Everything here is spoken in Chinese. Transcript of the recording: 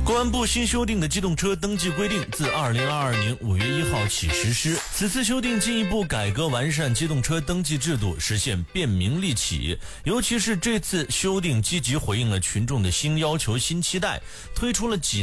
公安部新修订的机动车登记规定自2022年5月1号起实施。此次修订进一步改革完善机动车登记制度，实现便民利企。尤其是这次修订积极回应了群众的新要求、新期待，推出了几